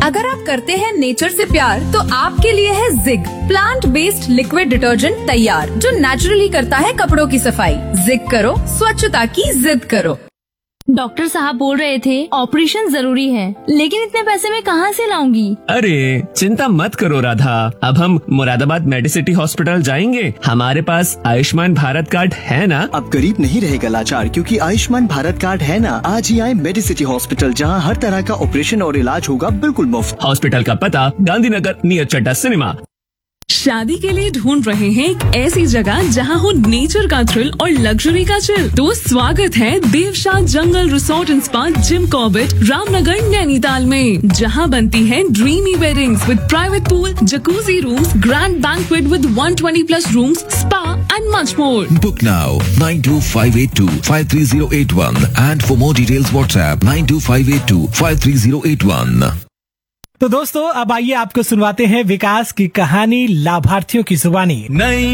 अगर आप करते हैं नेचर से प्यार तो आपके लिए है zig plant based liquid detergent तैयार, जो नेचुरली करता है कपड़ों की सफाई। जिग करो, स्वच्छता की जिद करो। डॉक्टर साहब बोल रहे थे ऑपरेशन जरूरी है, लेकिन इतने पैसे मैं कहाँ से लाऊंगी? अरे चिंता मत करो राधा, अब हम मुरादाबाद मेडिसिटी हॉस्पिटल जाएंगे। हमारे पास आयुष्मान भारत कार्ड है ना। अब गरीब नहीं रहेगा लाचार, क्योंकि आयुष्मान भारत कार्ड है ना। आज ही आए मेडिसिटी हॉस्पिटल, जहां हर तरह का ऑपरेशन और इलाज होगा बिल्कुल मुफ्त। हॉस्पिटल का पता गांधीनगर नियर चड्डा सिनेमा। शादी के लिए ढूंढ रहे हैं एक ऐसी जगह जहां हो नेचर का थ्रिल और लग्जरी का चिल? तो स्वागत है देवशाह जंगल resort and spa Jim Corbett, Ramnagar Nainital में, जहां बनती है dreamy weddings with private pool, jacuzzi rooms, grand banquet with 120+ rooms, spa and much more. Book now 9258253081 and for more details WhatsApp 9258253081। तो दोस्तों अब आइए आपको सुनवाते हैं विकास की कहानी लाभार्थियों की जुबानी। नई